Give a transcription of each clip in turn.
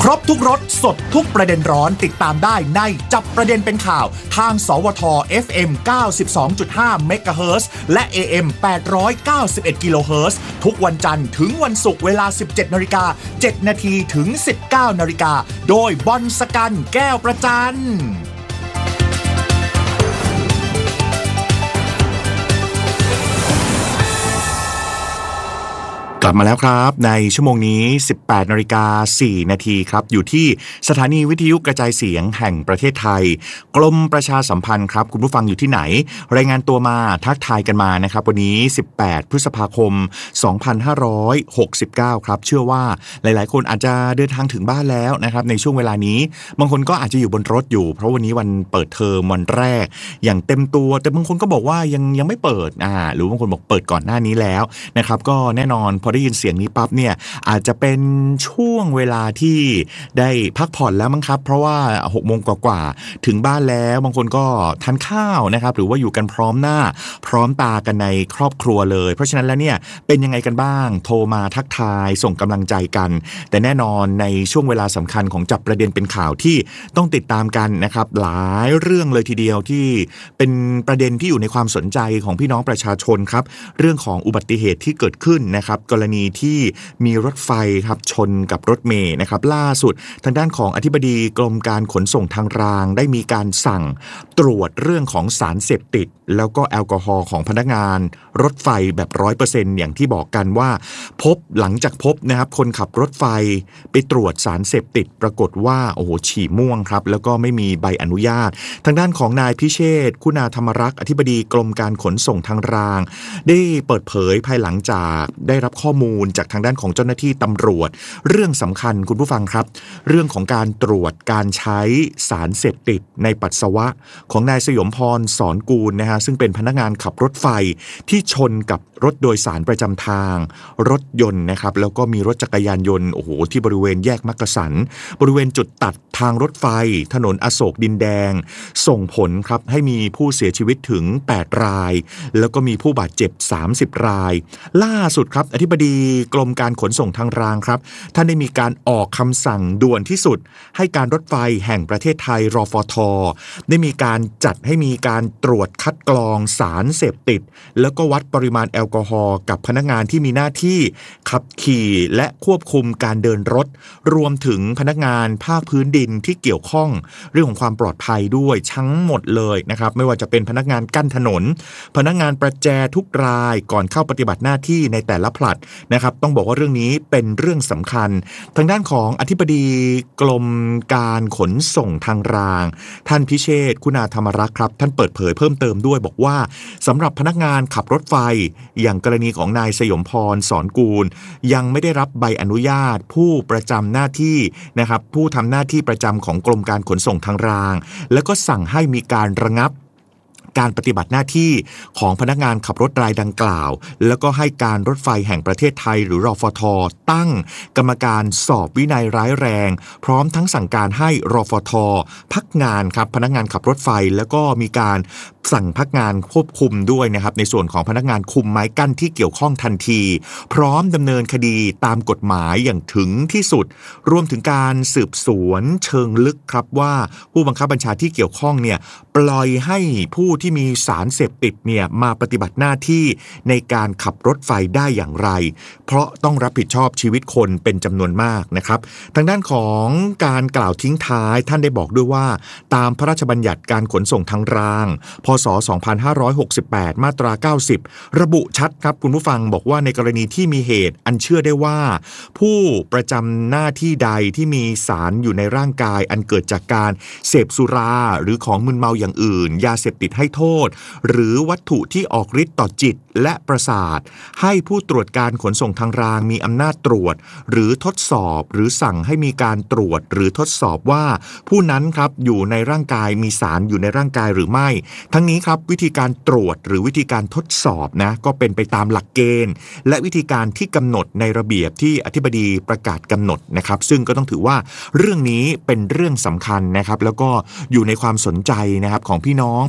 ครบทุกรสสดทุกประเด็นร้อนติดตามได้ในจับประเด็นเป็นข่าวทางสวท FM 92.5 เมกะเฮิรตซ์และ AM 891 กิโลเฮิรตซ์ทุกวันจันทร์ถึงวันศุกร์เวลา 17:07 น.ถึง 19:00 น.โดยบอลสกันแก้วประจันกลับมาแล้วครับในชั่วโมงนี้ 18:04 น.ครับอยู่ที่สถานีวิทยุกระจายเสียงแห่งประเทศไทยกรมประชาสัมพันธ์ครับคุณผู้ฟังอยู่ที่ไหนรายงานตัวมาทักทายกันมานะครับวันนี้18พฤษภาคม2569ครับเชื่อว่าหลายๆคนอาจจะเดินทางถึงบ้านแล้วนะครับในช่วงเวลานี้บางคนก็อาจจะอยู่บนรถอยู่เพราะวันนี้วันเปิดเทอมวันแรกอย่างเต็มตัวแต่บางคนก็บอกว่ายังไม่เปิดหรือบางคนบอกเปิดก่อนหน้านี้แล้วนะครับก็แน่นอนพอได้ยินเสียงนี้ปั๊บเนี่ยอาจจะเป็นช่วงเวลาที่ได้พักผ่อนแล้วมั้งครับเพราะว่า 6 โมงกว่าๆถึงบ้านแล้วบางคนก็ทานข้าวนะครับหรือว่าอยู่กันพร้อมหน้าพร้อมตากันในครอบครัวเลยเพราะฉะนั้นแล้วเนี่ยเป็นยังไงกันบ้างโทรมาทักทายส่งกำลังใจกันแต่แน่นอนในช่วงเวลาสำคัญของจับประเด็นเป็นข่าวที่ต้องติดตามกันนะครับหลายเรื่องเลยทีเดียวที่เป็นประเด็นที่อยู่ในความสนใจของพี่น้องประชาชนครับเรื่องของอุบัติเหตุที่เกิดขึ้นนะครับกรณีที่มีรถไฟครับชนกับรถเมล์นะครับล่าสุดทางด้านของอธิบดีกรมการขนส่งทางรางได้มีการสั่งตรวจเรื่องของสารเสพติดแล้วก็แอลกอฮอล์ของพนักงานรถไฟแบบ 100% อย่างที่บอกกันว่าหลังจากพบนะครับคนขับรถไฟไปตรวจสารเสพติดปรากฏว่าโอ้โหฉี่ม่วงครับแล้วก็ไม่มีใบอนุญาตทางด้านของนายพิเชษฐ์คุณาธรรมรักษ์อธิบดีกรมการขนส่งทางรางได้เปิดเผยภายหลังจากได้รับข้อมูลจากทางด้านของเจ้าหน้าที่ตำรวจเรื่องสำคัญคุณผู้ฟังครับเรื่องของการตรวจการใช้สารเสพติดในปัสสาวะของนายสยมพรสอนกูลนะฮะซึ่งเป็นพนักงานขับรถไฟที่ชนกับรถโดยสารประจำทางรถยนต์นะครับแล้วก็มีรถจักรยานยนต์โอ้โหที่บริเวณแยกมักกะสันบริเวณจุดตัดทางรถไฟถนนอโศกดินแดงส่งผลครับให้มีผู้เสียชีวิตถึง8รายแล้วก็มีผู้บาดเจ็บ30รายล่าสุดครับอธิบดีกรมการขนส่งทางรางครับท่านได้มีการออกคำสั่งด่วนที่สุดให้การรถไฟแห่งประเทศไทยรฟท.ได้มีการจัดให้มีการตรวจคัดกรองสารเสพติดแล้วก็วัดปริมาณแอลกอฮอล์กับพนักงานที่มีหน้าที่ขับขี่และควบคุมการเดินรถรวมถึงพนักงานภาคพื้นดินที่เกี่ยวข้องเรื่องของความปลอดภัยด้วยทั้งหมดเลยนะครับไม่ว่าจะเป็นพนักงานกั้นถนนพนักงานประแจทุกรายก่อนเข้าปฏิบัติหน้าที่ในแต่ละผลัดนะครับต้องบอกว่าเรื่องนี้เป็นเรื่องสำคัญทางด้านของอธิบดีกรมการขนส่งทางรางท่านพิเชษฐ์คุณาธรรมรักษ์ครับท่านเปิดเผยเพิ่มเติมด้วยบอกว่าสำหรับพนักงานขับรถไฟอย่างกรณีของนายสยมพรสอนกูลยังไม่ได้รับใบอนุญาตผู้ประจำหน้าที่นะครับผู้ทำหน้าที่ประจำของกรมการขนส่งทางรางแล้วก็สั่งให้มีการระงับการปฏิบัติหน้าที่ของพนักงานขับรถรายดังกล่าวแล้วก็ให้การรถไฟแห่งประเทศไทยหรือรฟท.ตั้งกรรมการสอบวินัยร้ายแรงพร้อมทั้งสั่งการให้รฟท.พักงานครับพนักงานขับรถไฟแล้วก็มีการสั่งพักงานควบคุมด้วยนะครับในส่วนของพนักงานคุมไม้กั้นที่เกี่ยวข้องทันทีพร้อมดำเนินคดีตามกฎหมายอย่างถึงที่สุดรวมถึงการสืบสวนเชิงลึกครับว่าผู้บังคับบัญชาที่เกี่ยวข้องเนี่ยปล่อยให้ผู้ที่มีสารเสพติดเนี่ยมาปฏิบัติหน้าที่ในการขับรถไฟได้อย่างไรเพราะต้องรับผิดชอบชีวิตคนเป็นจำนวนมากนะครับทางด้านของการกล่าวทิ้งท้ายท่านได้บอกด้วยว่าตามพระราชบัญญัติการขนส่งทางรางพศ2568มาตรา90ระบุชัดครับคุณผู้ฟังบอกว่าในกรณีที่มีเหตุอันเชื่อได้ว่าผู้ประจำหน้าที่ใดที่มีสารอยู่ในร่างกายอันเกิดจากการเสพสุราหรือของมึนเมาอย่างอื่นยาเสพติดให้โทษหรือวัตถุที่ออกฤทธิ์ต่อจิตและประสาทให้ผู้ตรวจการขนส่งทางรางมีอำนาจตรวจหรือทดสอบหรือสั่งให้มีการตรวจหรือทดสอบว่าผู้นั้นครับอยู่ในร่างกายมีสารอยู่ในร่างกายหรือไม่ทั้งนี้ครับวิธีการตรวจหรือวิธีการทดสอบนะก็เป็นไปตามหลักเกณฑ์และวิธีการที่กำหนดในระเบียบที่อธิบดีประกาศกำหนดนะครับซึ่งก็ต้องถือว่าเรื่องนี้เป็นเรื่องสำคัญนะครับแล้วก็อยู่ในความสนใจนะครับของพี่น้องประชาชน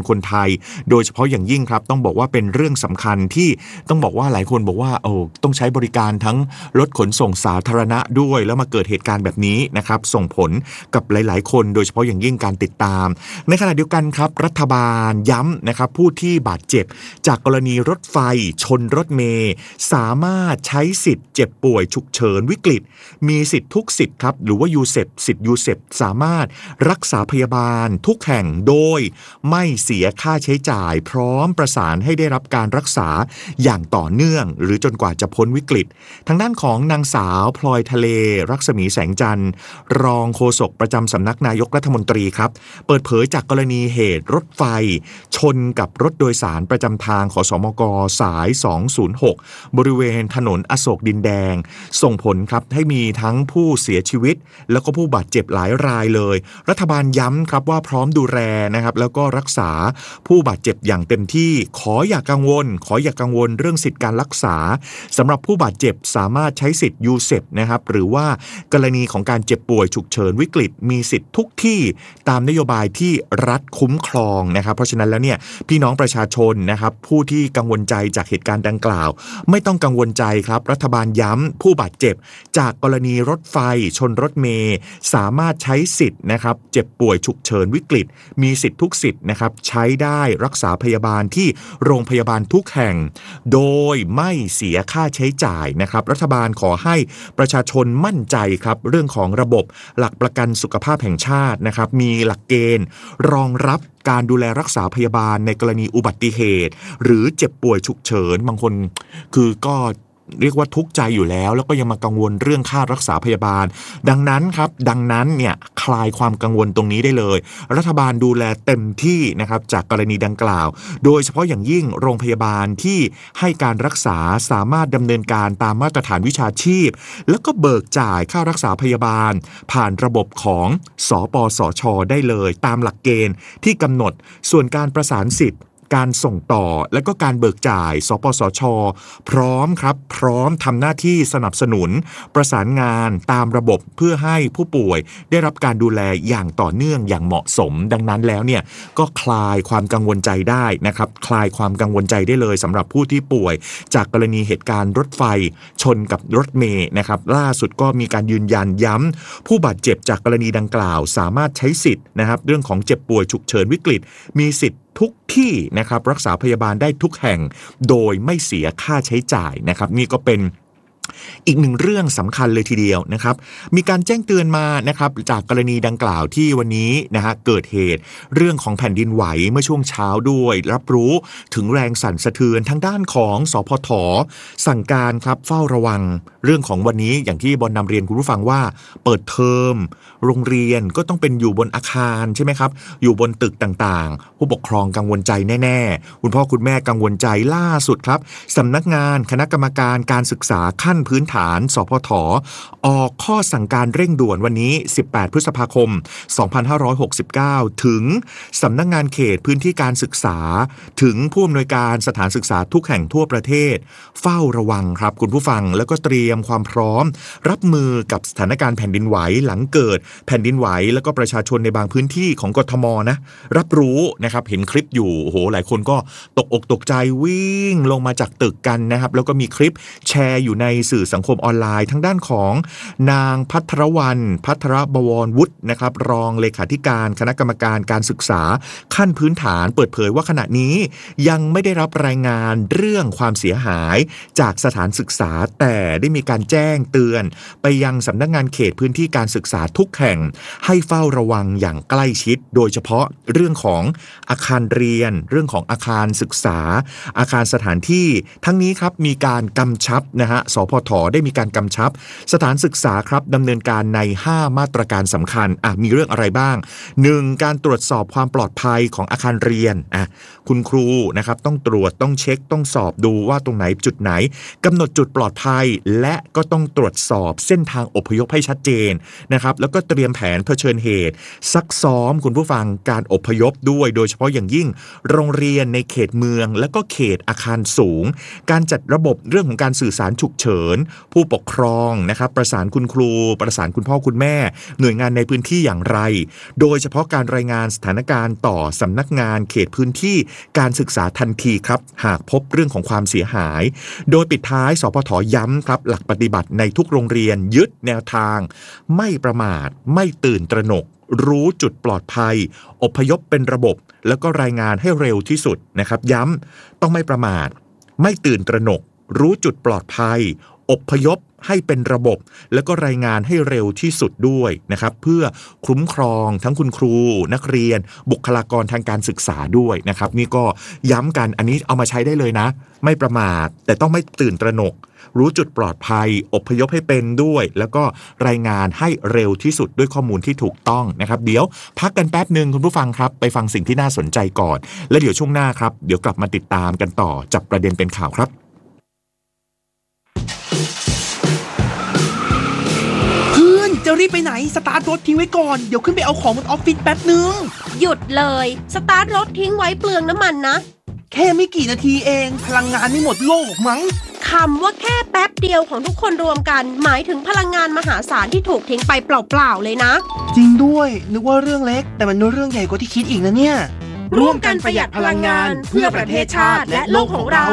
คนไทยโดยเฉพาะอย่างยิ่งครับต้องบอกว่าเป็นเรื่องสำคัญที่ต้องบอกว่าหลายคนบอกว่าต้องใช้บริการทั้งรถขนส่งสาธารณะด้วยแล้วมาเกิดเหตุการณ์แบบนี้นะครับส่งผลกับหลายๆคนโดยเฉพาะอย่างยิ่งการติดตามในขณะเดียวกันครับรัฐบาลย้ำนะครับผู้ที่บาดเจ็บจากกรณีรถไฟชนรถเมล์สามารถใช้สิทธิ์เจ็บป่วยฉุกเฉินวิกฤตมีสิทธิ์ทุกสิทธิ์ครับหรือว่ายูเซปสิทธิ์ยูเซปสามารถรักษาพยาบาลทุกแห่งโดยไม่เสียค่าใช้จ่ายพร้อมประสานให้ได้รับการรักษาอย่างต่อเนื่องหรือจนกว่าจะพ้นวิกฤตทางด้านของนางสาวพลอยทะเลรัศมีแสงจันทร์รองโฆษกประจำสำนักนายกรัฐมนตรีครับเปิดเผยจากกรณีเหตุรถไฟชนกับรถโดยสารประจำทางขสมกสาย206บริเวณถนนอโศกดินแดงส่งผลครับให้มีทั้งผู้เสียชีวิตแล้วก็ผู้บาดเจ็บหลายรายเลยรัฐบาลย้ำครับว่าพร้อมดูแลนะครับแล้วก็รักษาผู้บาดเจ็บอย่างเต็มที่ขออย่ากังวลเรื่องสิทธิการรักษาสำหรับผู้บาดเจ็บสามารถใช้สิทธิ์ยูเซปนะครับหรือว่ากรณีของการเจ็บป่วยฉุกเฉินวิกฤตมีสิทธิ์ทุกที่ตามนโยบายที่รัฐคุ้มครองนะครับเพราะฉะนั้นแล้วเนี่ยพี่น้องประชาชนนะครับผู้ที่กังวลใจจากเหตุการณ์ดังกล่าวไม่ต้องกังวลใจครับรัฐบาลย้ำผู้บาดเจ็บจากกรณีรถไฟชนรถเมล์สามารถใช้สิทธิ์นะครับเจ็บป่วยฉุกเฉินวิกฤตมีสิทธิ์ทุกสิทธิ์นะครับใช้ได้รักษาพยาบาลที่โรงพยาบาลทุกแห่งโดยไม่เสียค่าใช้จ่ายนะครับรัฐบาลขอให้ประชาชนมั่นใจครับเรื่องของระบบหลักประกันสุขภาพแห่งชาตินะครับมีหลักเกณฑ์รองรับการดูแลรักษาพยาบาลในกรณีอุบัติเหตุหรือเจ็บป่วยฉุกเฉินบางคนคือก็เรียกว่าทุกข์ใจอยู่แล้วก็ยังมากังวลเรื่องค่ารักษาพยาบาลดังนั้นเนี่ยคลายความกังวลตรงนี้ได้เลยรัฐบาลดูแลเต็มที่นะครับจากกรณีดังกล่าวโดยเฉพาะอย่างยิ่งโรงพยาบาลที่ให้การรักษาสามารถดำเนินการตามมาตรฐานวิชาชีพแล้วก็เบิกจ่ายค่ารักษาพยาบาลผ่านระบบของสปสช.ได้เลยตามหลักเกณฑ์ที่กำหนดส่วนการประสานสิทธิ์การส่งต่อและก็การเบิกจ่ายสปสช.พร้อมทำหน้าที่สนับสนุนประสานงานตามระบบเพื่อให้ผู้ป่วยได้รับการดูแลอย่างต่อเนื่องอย่างเหมาะสมดังนั้นแล้วเนี่ยก็คลายความกังวลใจได้นะครับคลายความกังวลใจได้เลยสำหรับผู้ที่ป่วยจากกรณีเหตุการณ์รถไฟชนกับรถเมล์นะครับล่าสุดก็มีการยืนยันย้ำผู้บาดเจ็บจากกรณีดังกล่าวสามารถใช้สิทธิ์นะครับเรื่องของเจ็บป่วยฉุกเฉินวิกฤตมีสิทธิ์ทุกที่นะครับรักษาพยาบาลได้ทุกแห่งโดยไม่เสียค่าใช้จ่ายนะครับนี่ก็เป็นอีกหนึ่งเรื่องสำคัญเลยทีเดียวนะครับมีการแจ้งเตือนมานะครับจากกรณีดังกล่าวที่วันนี้นะฮะเกิดเหตุเรื่องของแผ่นดินไหวเมื่อช่วงเช้าด้วยรับรู้ถึงแรงสั่นสะเทือนทางด้านของสพท.สั่งการครับเฝ้าระวังเรื่องของวันนี้อย่างที่บอลนำเรียนคุณผู้ฟังว่าเปิดเทอมโรงเรียนก็ต้องเป็นอยู่บนอาคารใช่ไหมครับอยู่บนตึกต่างๆผู้ปกครองกังวลใจแน่ๆคุณพ่อคุณแม่กังวลใจล่าสุดครับสำนักงานคณะกรรมการการศึกษาขั้นพื้นฐานสพท.ออกข้อสั่งการเร่งด่วนวันนี้18พฤษภาคม2569ถึงสำนักงานเขตพื้นที่การศึกษาถึงผู้อำนวยการสถานศึกษาทุกแห่งทั่วประเทศเฝ้าระวังครับคุณผู้ฟังแล้วก็เตรียมความพร้อมรับมือกับสถานการณ์แผ่นดินไหวหลังเกิดแผ่นดินไหวแล้วก็ประชาชนในบางพื้นที่ของกทมนะรับรู้นะครับเห็นคลิปอยู่โอ้โหหลายคนก็ตกอกตกใจวิ่งลงมาจากตึกกันนะครับแล้วก็มีคลิปแชร์อยู่ในสื่อสังคมออนไลน์ทั้งด้านของนางภัทรวรรณภัทรบวรวุฒินะครับรองเลขาธิการคณะกรรมการการศึกษาขั้นพื้นฐานเปิดเผยว่าขณะนี้ยังไม่ได้รับรายงานเรื่องความเสียหายจากสถานศึกษาแต่ได้มีการแจ้งเตือนไปยังสำนักงานเขตพื้นที่การศึกษาทุกแห่งให้เฝ้าระวังอย่างใกล้ชิดโดยเฉพาะเรื่องของอาคารเรียนเรื่องของอาคารศึกษาอาคารสถานที่ทั้งนี้ครับมีการกำชับนะฮะสพท.ได้มีการกำชับสถานศึกษาครับดำเนินการใน5มาตรการสำคัญมีเรื่องอะไรบ้าง 1. การตรวจสอบความปลอดภัยของอาคารเรียนคุณครูนะครับต้องตรวจต้องเช็คต้องสอบดูว่าตรงไหนจุดไหนกำหนดจุดปลอดภัยและก็ต้องตรวจสอบเส้นทางอพยพให้ชัดเจนนะครับแล้วก็เตรียมแผนเผชิญเหตุซักซ้อมคุณผู้ฟังการอพยพด้วยโดยเฉพาะอย่างยิ่งโรงเรียนในเขตเมืองและก็เขตอาคารสูงการจัดระบบเรื่องของการสื่อสารฉุกเฉิฉินผู้ปกครองนะครับประสานคุณครูประสานคุณพ่อคุณแม่หน่วยงานในพื้นที่อย่างไรโดยเฉพาะการรายงานสถานการณ์ต่อสำนักงานเขตพื้นที่การศึกษาทันทีครับหากพบเรื่องของความเสียหายโดยปิดท้ายสปท.ย้ำครับหลักปฏิบัติในทุกโรงเรียนยึดแนวทางไม่ประมาทไม่ตื่นตระหนกรู้จุดปลอดภัยอพยพเป็นระบบแล้วก็รายงานให้เร็วที่สุดนะครับย้ำต้องไม่ประมาทไม่ตื่นตระหนกรู้จุดปลอดภัยอพยพให้เป็นระบบแล้วก็รายงานให้เร็วที่สุดด้วยนะครับเพื่อคุ้มครองทั้งคุณครูนักเรียนบุคลากรทางการศึกษาด้วยนะครับนี่ก็ย้ำกันอันนี้เอามาใช้ได้เลยนะไม่ประมาทแต่ต้องไม่ตื่นตระหนกรู้จุดปลอดภัยอพยพให้เป็นด้วยแล้วก็รายงานให้เร็วที่สุดด้วยข้อมูลที่ถูกต้องนะครับเดี๋ยวพักกันแป๊บนึงคุณผู้ฟังครับไปฟังสิ่งที่น่าสนใจก่อนแล้วเดี๋ยวช่วงหน้าครับเดี๋ยวกลับมาติดตามกันต่อจับประเด็นเป็นข่าวครับจะรีบไปไหนสตาร์ทรถทิ้งไว้ก่อนเดี๋ยวขึ้นไปเอาของบนออฟฟิศแป๊บนึงหยุดเลยสตาร์ทรถทิ้งไว้เปลืองน้ำมันนะแค่ไม่กี่นาทีเองพลังงานไม่หมดโลกมั้งคำว่าแค่แป๊บเดียวของทุกคนรวมกันหมายถึงพลังงานมหาศาลที่ถูกทิ้งไปเปล่าๆเลยนะจริงด้วยนึกว่าเรื่องเล็กแต่มันเรื่องใหญ่กว่าที่คิดอีกนะเนี่ยร่วมกันประหยัดพลังงานเพื่อประเทศชาติและโลกของเรา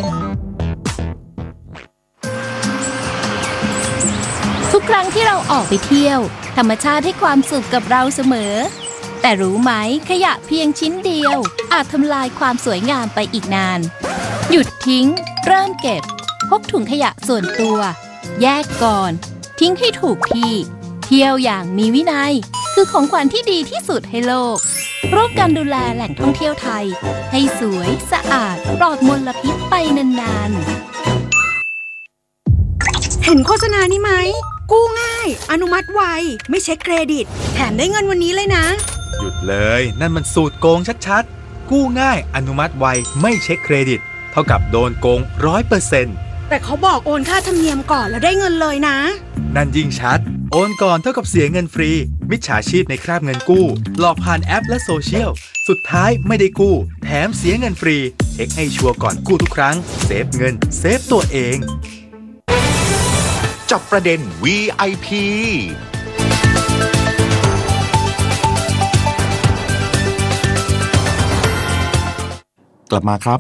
ทุกครั้งที่เราออกไปเที่ยวธรรมชาติให้ความสุขกับเราเสมอแต่รู้ไหมขยะเพียงชิ้นเดียวอาจทำลายความสวยงามไปอีกนานหยุดทิ้งเริ่มเก็บพกถุงขยะส่วนตัวแยกก่อนทิ้งให้ถูกที่เที่ยวอย่างมีวินัยคือของขวัญที่ดีที่สุดให้โลกร่วมกันดูแลแหล่งท่องเที่ยวไทยให้สวยสะอาดปลอดมลพิษไปนานๆเห็นโฆษณานี้ไหมกู้ง่ายอนุมัติไวไม่เช็คเครดิตแถมได้เงินวันนี้เลยนะหยุดเลยนั่นมันสูตรโกงชัดๆกู้ง่ายอนุมัติไวไม่เช็คเครดิตเท่ากับโดนโกง 100% แต่เขาบอกโอนค่าธรรมเนียมก่อนแล้วได้เงินเลยนะนั่นยิ่งชัดโอนก่อนเท่ากับเสียเงินฟรีมิจฉาชีพในคราบเงินกู้หลอกผ่านแอปและโซเชียลสุดท้ายไม่ได้กู้แถมเสียเงินฟรีเช็คให้ชัวร์ก่อนกู้ทุกครั้งเซฟเงินเซฟตัวเองจับประเด็น VIPกลับมาครับ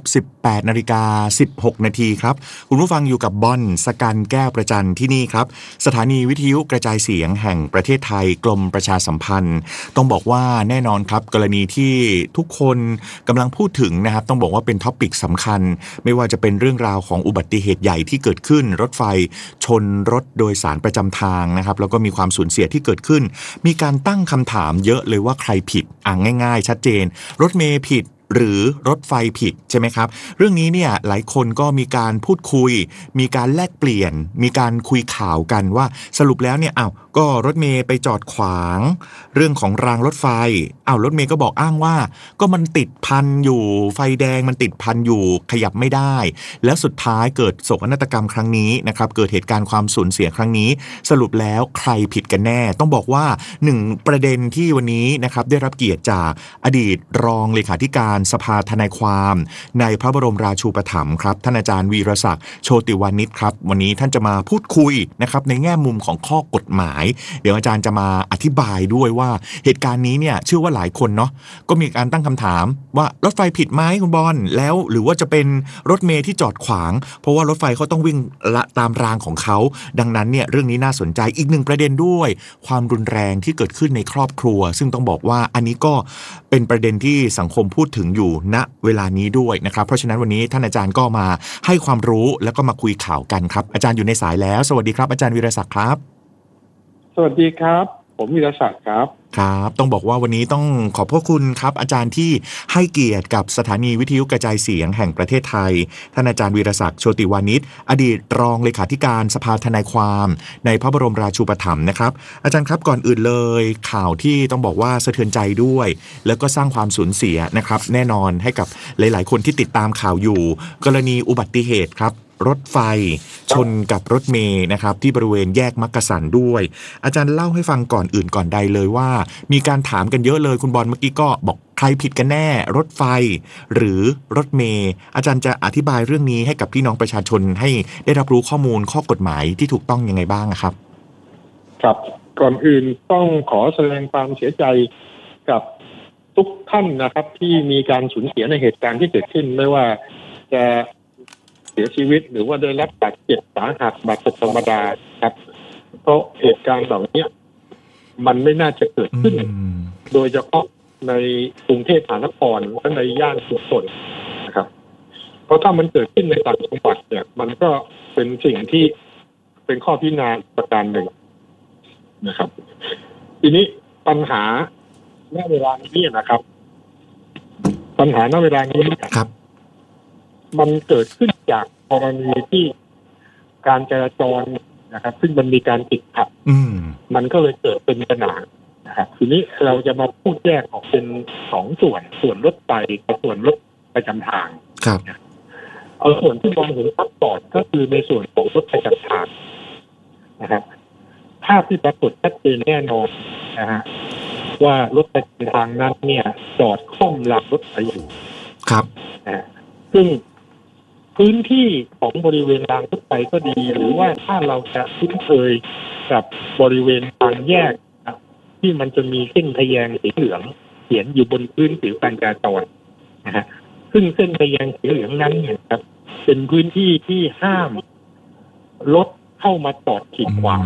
18:16 นาทีครับคุณผู้ฟังอยู่กับบอนสกันแก้วประจันที่นี่ครับสถานีวิทยุกระจายเสียงแห่งประเทศไทยกรมประชาสัมพันธ์ต้องบอกว่าแน่นอนครับกรณีที่ทุกคนกำลังพูดถึงนะครับต้องบอกว่าเป็นท็อปิกสำคัญไม่ว่าจะเป็นเรื่องราวของอุบัติเหตุใหญ่ที่เกิดขึ้นรถไฟชนรถโดยสารประจำทางนะครับแล้วก็มีความสูญเสียที่เกิดขึ้นมีการตั้งคำถามเยอะเลยว่าใครผิดง่ายๆชัดเจนรถเมล์ผิดหรือรถไฟผิดใช่ไหมครับเรื่องนี้เนี่ยหลายคนก็มีการพูดคุยมีการแลกเปลี่ยนมีการคุยข่าวกันว่าสรุปแล้วเนี่ยก็รถเมย์ไปจอดขวางเรื่องของรางรถไฟรถเมย์ก็บอกอ้างว่าก็มันติดพันอยู่ไฟแดงมันติดพันอยู่ขยับไม่ได้แล้วสุดท้ายเกิดโศกนาฏกรรมครั้งนี้นะครับเกิดเหตุการณ์ความสูญเสียครั้งนี้สรุปแล้วใครผิดกันแน่ต้องบอกว่า1ประเด็นที่วันนี้นะครับได้รับเกียรติจากอดีตรองเลขาธิการสภาทนายความในพระบรมราชูปถัมภ์ครับท่านอาจารย์วีรศักดิ์โชติวานิชครับวันนี้ท่านจะมาพูดคุยนะครับในแง่มุมของข้อกฎหมายเดี๋ยวอาจารย์จะมาอธิบายด้วยว่าเหตุการณ์นี้เนี่ยเชื่อว่าหลายคนเนาะก็มีการตั้งคำถามว่ารถไฟผิดไหมคุณบอลแล้วหรือว่าจะเป็นรถเมล์ที่จอดขวางเพราะว่ารถไฟเขาต้องวิ่งตามรางของเขาดังนั้นเนี่ยเรื่องนี้น่าสนใจอีก1ประเด็นด้วยความรุนแรงที่เกิดขึ้นในครอบครัวซึ่งต้องบอกว่าอันนี้ก็เป็นประเด็นที่สังคมพูดถึงอยู่ณเวลานี้ด้วยนะครับเพราะฉะนั้นวันนี้ท่านอาจารย์ก็มาให้ความรู้แล้วก็มาคุยข่าวกันครับอาจารย์อยู่ในสายแล้วสวัสดีครับอาจารย์วีรศักดิ์ครับสวัสดีครับผมวีรศักดิ์ครับครับต้องบอกว่าวันนี้ต้องขอบพระคุณครับอาจารย์ที่ให้เกียรติกับสถานีวิทยุกระจายเสียงแห่งประเทศไทยท่านอาจารย์วีรศักดิ์โชติวานิชอดีตรองเลขาธิการสภาทนายความในพระบรมราชูปถัมภ์นะครับอาจารย์ครับก่อนอื่นเลยข่าวที่ต้องบอกว่าสะเทือนใจด้วยแล้วก็สร้างความสูญเสียนะครับแน่นอนให้กับหลายๆคนที่ติดตามข่าวอยู่กรณีอุบัติเหตุครับรถไฟชนกับรถเมล์นะครับที่บริเวณแยกมักกะสันด้วยอาจารย์เล่าให้ฟังก่อนอื่นก่อนใดเลยว่ามีการถามกันเยอะเลยคุณบอลเมื่อกี้ก็บอกใรผิดกันแน่รถไฟหรือรถเมล์อาจารย์จะอธิบายเรื่องนี้ให้กับพี่น้องประชาชนให้ได้รับรู้ข้อมูลข้อกฎหมายที่ถูกต้องยังไงบ้างครับครับก่อนอื่นต้องขอแสดงความเสียใจกับทุกท่านนะครับที่มีการสูญเสียในเหตุการณ์ที่เกิดขึ้นไม่ว่าจะเสียชีวิตหรือว่าได้รับบาดเจ็บสาหัสบาดเจ็บธรรมดาครับเพราะเหตุการณ์เหล่านี้มันไม่น่าจะเกิดขึ้นโดยเฉพาะในกรุงเทพมหานครและในย่านชุมชนนะครับเพราะถ้ามันเกิดขึ้นในต่างจังหวัดเนี่ยมันก็เป็นสิ่งที่เป็นข้อพิจารณาประการหนึ่งนะครับทีนี้ปัญหาณเวลานี้นะครับปัญหาณเวลานี้ครับมันเกิดขึ้นจากกรณีที่การจราจรนะครับซึ่งมันมีการติดขัดมันก็เลยเกิดเป็นปัญหานะครับทีนี้เราจะมาพูดแยกออกเป็น2 ส่วนรถไฟกับส่วนรถประจำทางครับเอาส่วนที่มองเห็นชัดก่อนก็คือในส่วนของรถประจำทางนะครับภาพที่ปรากฏชัดเจนแน่นอนนะฮะว่ารถประจำทางนั้นเนี่ยจอดค่อมรางรถไฟอยู่ครับซึ่งพื้นที่ของบริเวณรางรถไฟก็ดีหรือว่าถ้าเราจะคุ้นเคยกับบริเวณทางแยกที่มันจะมีเส้นทะแยงสีเหลืองเขียนอยู่บนพื้นผิวการจราจรนะฮะซึ่งเส้นทะแยงสีเหลืองนั้นเนี่ยครับเป็นพื้นที่ที่ห้ามรถเข้ามาจอดขีดขวาง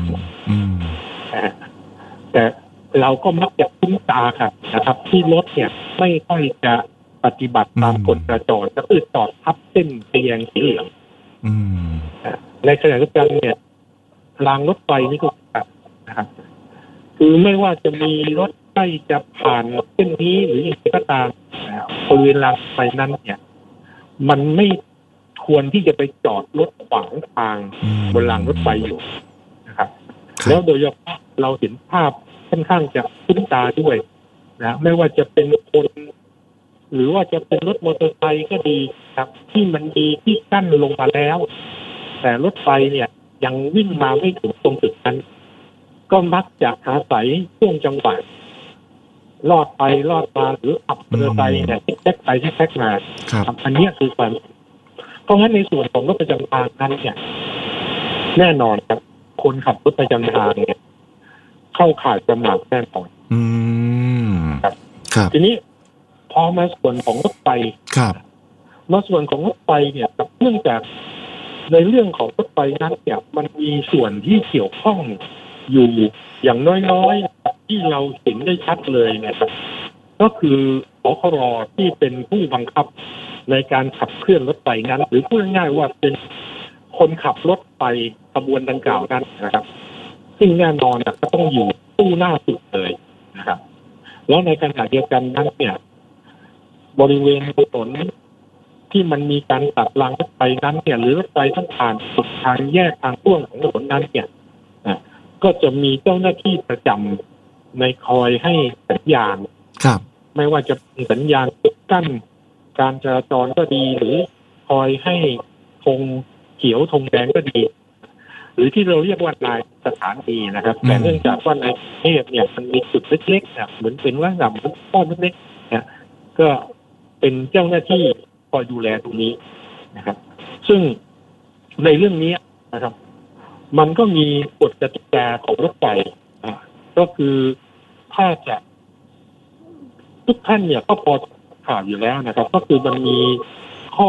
แต่เราก็มักจะคุ้นตาครับนะครับที่รถเนี่ยไม่ค่อยจะปฏิบัติตามกฎจราจรก็คือจอดทับเส้นทะแยงสีเหลืองในขณะเดียวกันเนี่ยรางรถไฟนี่ก็นะครับคือไม่ว่าจะมีรถใกล้จะผ่านเส้นนี้หรืออย่างไรก็ตามบริเวณรางรถไฟนั้นเนี่ยมันไม่ควรที่จะไปจอดรถขวางทางบนรางรถไฟอยู่นะครับแล้วโดยเฉพาะเราเห็นภาพค่อนข้างจะคุ้นตาด้วยนะไม่ว่าจะเป็นคนหรือว่าจะเป็นรถมอเตอร์ไซค์ก็ดีครับที่มันมีที่กั้นลงมาแล้วแต่รถไฟเนี่ยยังวิ่งมาไม่ถึงตรงจุดนั้นก็มักจะอาศัยช่วงจังหวะลอดไปลอดมาหรือขับมอเตอร์ไซค์เนี่ยแท็กไปแท็กมาอันนี้คือความเพราะงั้นในส่วนของรถประจำทางนั้นเนี่ยแน่นอนครับคนขับรถประจำทางเนี่ยเข้าข่ายประมาทแน่นอนครับทีนี้พอมาส่วนของรถไฟมาส่วนของรถไฟเนี่ยเนื่องจากในเรื่องของรถไฟนั้นเนี่ยมันมีส่วนที่เกี่ยวข้องอยู่อย่างน้อยๆที่เราเห็นได้ชัดเลยนะครับก็คือผคร.ที่เป็นผู้บังคับในการขับเคลื่อนรถไฟนั้นหรือพูดง่ายๆว่าเป็นคนขับรถไฟขบวนดังกล่าวนั้นนะครับซึ่งแน่นอนก็ต้องอยู่ตู้หน้าสุดเลยนะครับแล้วในขณะเดียวกันนั้นเนี่ยบริเวณถนนที่มันมีการตัดรางรถไฟนั้นเนี่ยหรือรถไฟต้องผ่านสุดทางแยกทางพ่วงของถนนนั้นเนี่ยก็จะมีเจ้าหน้าที่ประจำในคอยให้สัญญาณไม่ว่าจะเป็นสัญญาณปิดกั้นการจราจรก็ดีหรือคอยให้ธงเขียวธงแดงก็ดีหรือที่เราเรียกว่านายสถานีนะครับแต่เนื่องจากว่าในกรุงเทพเนี่ยมันมีจุดเล็กๆเหมือนเป็นว่าลำต้นเล็กๆเนี่ยก็เป็นเจ้าหน้าที่คอยดูแลตรงนี้นะครับซึ่งในเรื่องนี้นะครับมันก็มีกฎกติกาของรถไฟก็คือถ้าจะทุกท่านเนี่ยก็พอข่าวอยู่แล้วนะครับก็คือมันมีข้อ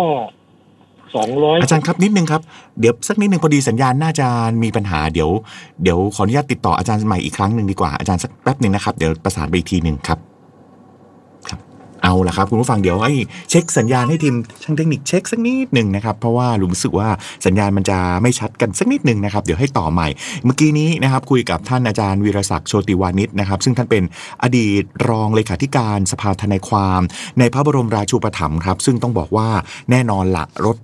200 อาจารย์ครับนิดนึงครับเดี๋ยวสักนิดนึงพอดีสัญญาณน่าจะมีปัญหาเดี๋ยวขออนุญาตติดต่ออาจารย์ใหม่อีกครั้งนึงดีกว่าอาจารย์สักแป๊บนึงนะครับเดี๋ยวประสานไปอีกทีนึงครับเอาล่ะครับคุณผู้ฟังเดี๋ยวให้เช็คสัญญาณให้ทีมช่างเทคนิคเช็คสักนิดนึงนะครับเพราะว่ารู้สึกว่าสัญญาณมันจะไม่ชัดกันสักนิดนึงนะครับเดี๋ยวให้ต่อใหม่เมื่อกี้นี้นะครับคุยกับท่านอาจารย์วีรศักดิ์โชติวานิชนะครับซึ่งท่านเป็นอดีตรองเลขาธิการสภาทนายความในพระบรมราชูปถัมภ์ครับซึ่งต้องบอกว่าแน่นอนละรถ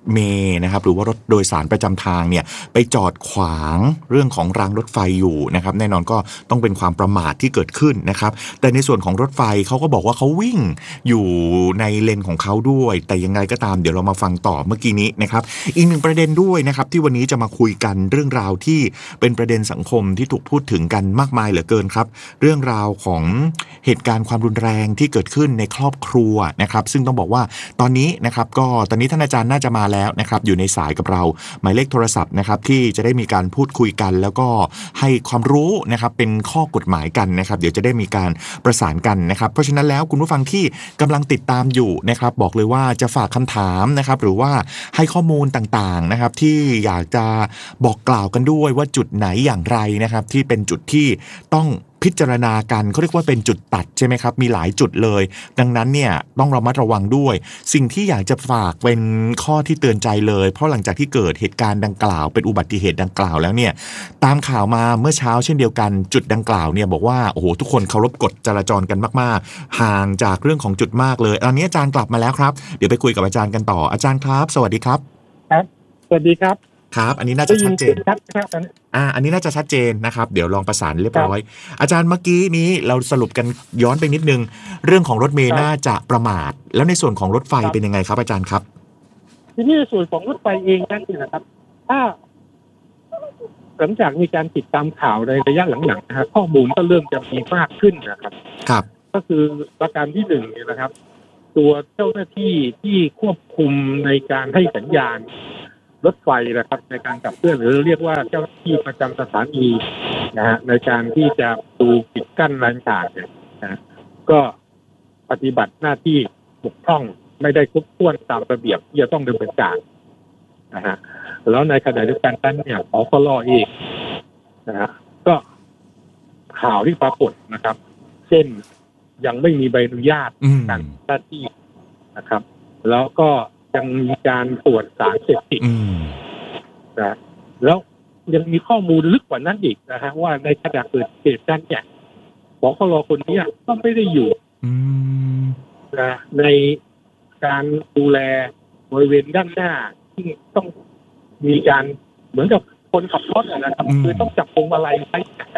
เมล์นะครับหรือว่ารถโดยสารประจำทางเนี่ยไปจอดขวางเรื่องของรางรถไฟอยู่นะครับแน่นอนก็ต้องเป็นความประมาทที่เกิดขึ้นนะครับแต่ในส่วนของรถไฟเขาก็บอกว่าเขาวิ่งอยู่ในเลนของเขาด้วยแต่ยังไงก็ตามเดี๋ยวเรามาฟังต่อเมื่อกี้นี้นะครับอีกหนึ่งประเด็นด้วยนะครับที่วันนี้จะมาคุยกันเรื่องราวที่เป็นประเด็นสังคมที่ถูกพูดถึงกันมากมายเหลือเกินครับเรื่องราวของเหตุการณ์ความรุนแรงที่เกิดขึ้นในครอบครัวนะครับซึ่งต้องบอกว่าตอนนี้นะครับก็ตอนนี้ท่านอาจารย์น่าจะมาแล้วนะครับอยู่ในสายกับเราหมายเลขโทรศัพท์นะครับที่จะได้มีการพูดคุยกันแล้วก็ให้ความรู้นะครับเป็นข้อกฎหมายกันนะครับเดี๋ยวจะได้มีการประสานกันนะครับเพราะฉะนั้นแล้วคุณผู้ฟังที่กำลังติดตามอยู่นะครับบอกเลยว่าจะฝากคำถามนะครับหรือว่าให้ข้อมูลต่างๆนะครับที่อยากจะบอกกล่าวกันด้วยว่าจุดไหนอย่างไรนะครับที่เป็นจุดที่ต้องพิจารณากันเขาเรียกว่าเป็นจุดตัดใช่ไหมครับมีหลายจุดเลยดังนั้นเนี่ยต้องระมัดระวังด้วยสิ่งที่อยากจะฝากเป็นข้อที่เตือนใจเลยเพราะหลังจากที่เกิดเหตุการณ์ดังกล่าวเป็นอุบัติเหตุดังกล่าวแล้วเนี่ยตามข่าวมาเมื่อเช้าเช่นเดียวกันจุดดังกล่าวเนี่ยบอกว่าโอ้โหทุกคนเคารพกฎจราจรกันมากๆห่างจากเรื่องของจุดมากเลยตอนนี้อาจารย์กลับมาแล้วครับเดี๋ยวไปคุยกับอาจารย์กันต่ออาจารย์ครับสวัสดีครับครับสวัสดีครับครับอันนี้น่าจะชัดเจนอันนี้น่าจะชัดเจนนะครับเดี๋ยวลองประสานเรียบร้อยอาจารย์เมื่อกี้นี้เราสรุปกันย้อนไปนิดนึงเรื่องของรถเมล์น่าจะประมาทแล้วในส่วนของรถไฟเป็นยังไงครับอาจารย์ครับทีนี้ในส่วนของรถไฟเองนั่นเองนะครับถ้าหลังจากมีการติดตามข่าวในระยะหลังๆนะครับข้อมูลก็เริ่มจะมีมากขึ้นนะครับครับก็คือประการที่หนึ่งเนี่ยนะครับตัวเจ้าหน้าที่ที่ควบคุมในการให้สัญญาณรถไฟนะครับในการขับเคลื่อนหรือเรียกว่าเจ้าหน้าที่ประจำสถานีนะฮะในการที่จะดูปิดกั้นรางต่างเนี่ยนะก็ปฏิบัติหน้าที่บกพร่องไม่ได้ครบถ้วนตามระเบียบที่จะต้องดำเนินการนะฮะแล้วในขณะเดียวกันนั้นเนี่ยผคล.เองนะฮะก็ข่าวที่ปรากฏนะครับเช่นยังไม่มีใบอนุญาตการหน้าที่นะครับแล้วก็ยังมีการตรวจสารเสพติดนะแล้วยังมีข้อมูลลึกกว่านั้นอีกนะฮะว่าในขณะเกิดเหตุการณ์เนี่ยผคล.คนนี้ก็ไม่ได้อยู่นะในการดูแลบริเวณด้านหน้าที่ต้องมีการเหมือนกับคนขับรถนะครับคือต้องจับพวงมาลัยไว้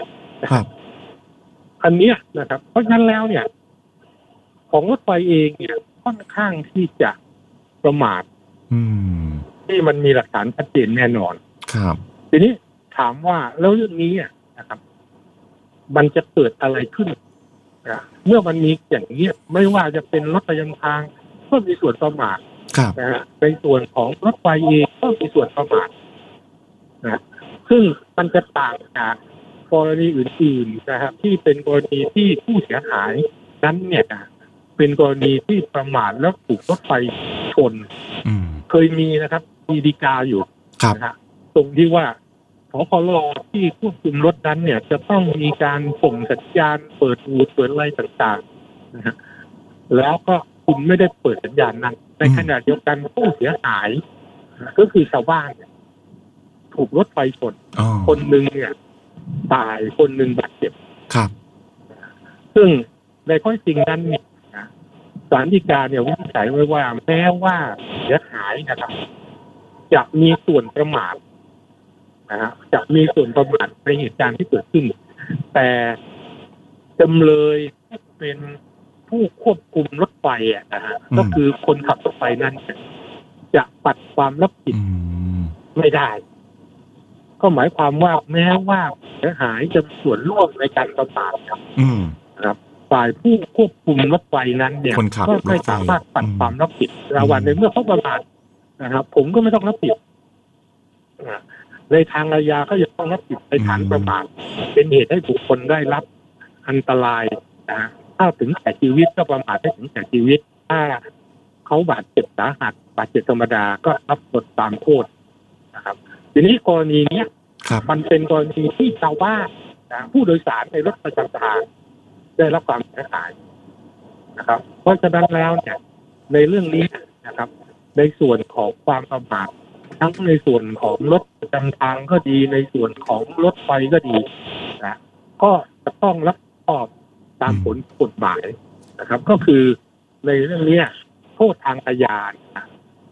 อันนี้นะครับเพราะฉะนั้นแล้วเนี่ยของรถไฟเองเนี่ยค่อนข้างที่จะประมาทที่มันมีหลักฐานชัดเจนแน่นอนครับทีนี้ถามว่าแล้วเรื่องนี้นะครับมันจะเกิดอะไรขึ้นเมื่อมันมีอย่างนี้ไม่ว่าจะเป็นรถประจำทางก็มีส่วนประมาทนะฮะในส่วนของรถไฟเองก็มีส่วนประมาทนะซึ่งมันจะต่างจากกรณีอื่นๆนะครับที่เป็นกรณีที่ผู้เสียหายนั้นเนี่ยเป็นกรณีที่ประมาทแล้วถูกรถไฟชนเคยมีนะครับมีฎีกาอยู่นะฮะตรงที่ว่าผคล.ที่ควบคุมรถนั้นเนี่ยจะต้องมีการส่งสัญญาณเปิดวูดเปิดอะไรต่างๆนะฮะแล้วก็คุณไม่ได้เปิดสัญญาณนั้นในขณะเดียวกันผู้เสียหายก็คือชาวบ้านถูกรถไฟชนคนหนึ่งเนี่ยตายคนหนึ่งบาดเจ็บครับซึ่งในข้อจริงนั้นเนี่ยศาลฎีกาเนี่ยวินิจฉัยไว้ว่าแม้ว่าเสียหายนะครับจะมีส่วนประมาทนะฮะจะมีส่วนประมาทในเหตุการณ์ที่เกิดขึ้นแต่จำเลยเป็นผู้ควบคุมรถไฟนะฮะก็คือคนขับรถไฟนั้นจะปัดความรับผิดไม่ได้ก็หมายความว่าแม้ว่าเสียหายจะมีส่วนร่วมในการประมาทครับฝ่ายผู้ควบคุมรถไฟนั้นเนี่ยก็ไม่สามารถปัดความรับผิดรางวัลในเมื่อเขาประมาทนะครับผมก็ไม่ต้องรับผิดในทางอาญาก็จะต้องรับผิดในฐานประมาทเป็นเหตุให้บุคคลได้รับอันตรายนะถ้าถึงแก่ชีวิตก็ประมาทให้ถึงแก่ชีวิตถ้าเขาบาดเจ็บสาหัสบาดเจ็บธรรมดาก็รับบทตามโทษนะครับทีนี้กรณีนี้มันเป็นกรณีที่ชาวบ้านผู้โดยสารในรถประจำทางได้รับความเสียหายนะครับเพราะฉะนั้นแล้วเนี่ยในเรื่องนี้นะครับในส่วนของความประมาททั้งในส่วนของรถประจำทางก็ดีในส่วนของรถไฟก็ดีนะก็จะต้องรับผิดชอบตามผลกฎหมายนะครับก็คือในเรื่องนี้โทษทางอาญาก็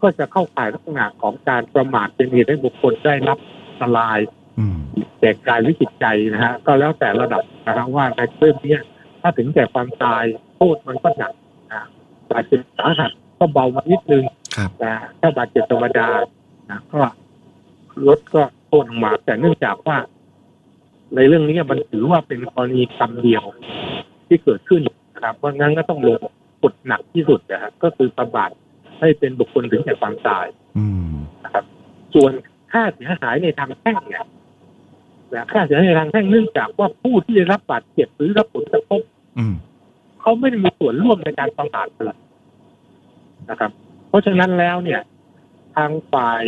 ก็จะเข้าข่ายลักษณะของการประมาทเป็นเหตุให้บุคคลได้รับอันตรายแก่กายหรือจิตใจนะฮะก็แล้วแต่ระดับนะครับว่าในเรื่องนี้ถ้าถึงแก่ความตายโทษมันก็หนักบาดเจ็บสาหัสก็เบามานิดนึงแต่ถ้าบาดเจ็บธรรมดาก็ลดก็โทษลงมาแต่เนื่องจากว่าในเรื่องนี้มันถือว่าเป็นกรณีกรรมเดียวที่เกิดขึ้นนะครับเพราะงั้นก็ต้องลงกฎหนักที่สุดนะครับก็คือประมาทให้เป็นบุคคลถึงแก่ความตายนะครับส่วนค่าเสียหายในทางแพ่งเนี่ยค่าเสียหายในทางแพ่งเนื่องจากว่าผู้ที่ได้รับบาดเจ็บหรือรับผลกระทบเขาไม่ได้มีส่วนร่วมในการประมาทเลยนะครับเพราะฉะนั้นแล้วเนี่ยทางฝ่าย